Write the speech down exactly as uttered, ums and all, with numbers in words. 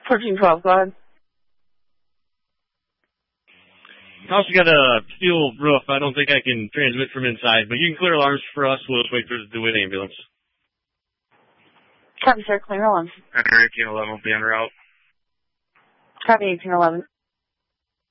fourteen twelve, go ahead. I also got a steel roof. I don't think I can transmit from inside, but you can clear alarms for us. We'll just wait for the DeWitt ambulance. Copy, sir. Clear alarms. eighteen eleven will be en route. Copy, eighteen eleven.